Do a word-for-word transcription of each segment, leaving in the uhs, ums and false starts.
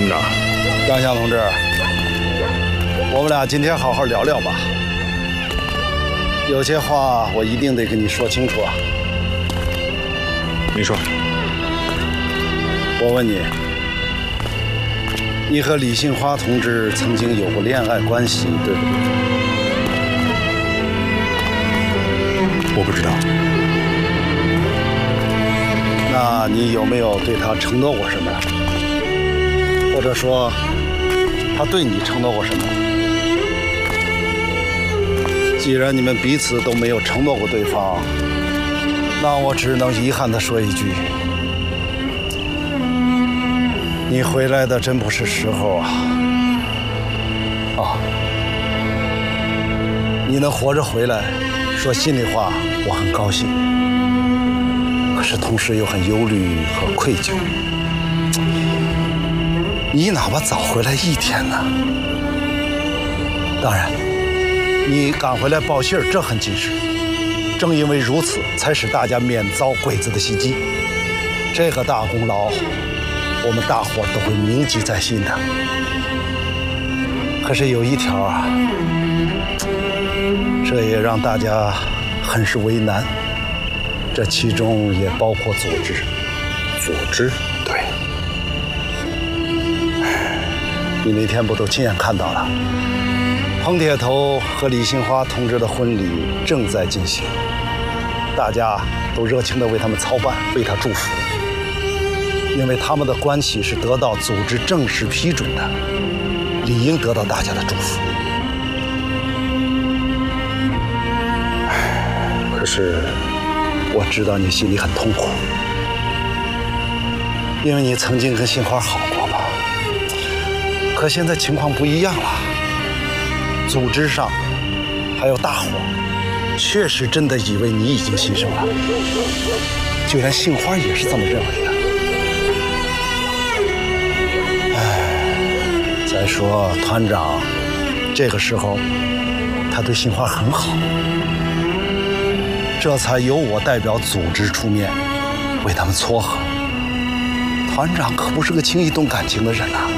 参谋长， 杨翔同志，我们俩今天好好聊聊吧。有些话我一定得跟你说清楚啊。 你说。 我问你，你和李杏花同志曾经有过恋爱关系，对不对？ 我不知道。 那你有没有对她承诺过什么？或者说，她对你承诺过什么？既然你们彼此都没有承诺过对方，那我只能遗憾地说一句：你回来的真不是时候啊！啊，你能活着回来，说心里话，我很高兴。可是同时又很忧虑和愧疚。你哪怕早回来一天呢？当然，你赶回来报信儿，这很及时。正因为如此，才使大家免遭鬼子的袭击。这个大功劳，我们大伙都会铭记在心的。可是有一条啊，这也让大家很是为难。这其中也包括组织。 组织？ 对。你那天不都亲眼看到了？彭铁头和李杏花同志的婚礼正在进行，大家都热情地为他们操办，为他祝福，因为他们的关系是得到组织正式批准的，理应得到大家的祝福。可是我知道你心里很痛苦，因为你曾经跟杏花好过嘛。可现在情况不一样了，组织上还有大伙确实真的以为你已经牺牲了，就连杏花也是这么认为的。哎，再说团长这个时候他对杏花很好，这才由我代表组织出面为他们撮合。团长可不是个轻易动感情的人啊，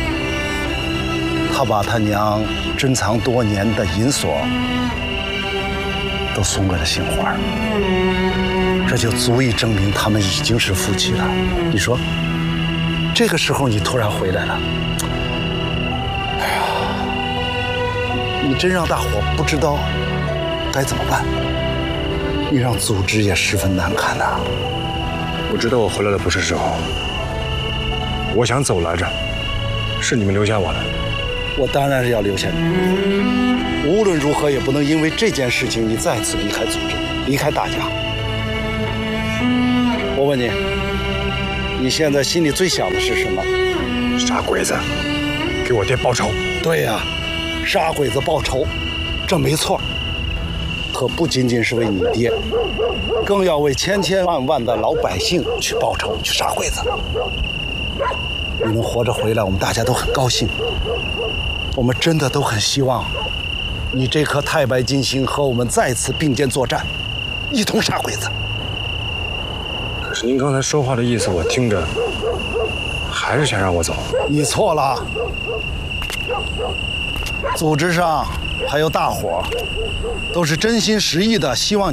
他把他娘珍藏多年的银锁都送给了杏花，这就足以证明他们已经是夫妻了。你说，这个时候你突然回来了，哎呀，你真让大伙不知道该怎么办，你让组织也十分难堪呐。 我知道我回来的不是时候，我想走来着，是你们留下我的。 我当然是要留下你，无论如何也不能因为这件事情你再次离开组织，离开大家。我问你，你现在心里最想的是什么？ 杀鬼子，给我爹报仇。 对呀，杀鬼子报仇，这没错。可不仅仅是为你爹，更要为千千万万的老百姓去报仇，去杀鬼子。你能活着回来，我们大家都很高兴。我们真的都很希望你这颗太白金星和我们再次并肩作战，一同杀鬼子。 可是您刚才说话的意思，我听着还是想让我走。 你错了，组织上还有大伙都是真心实意的希望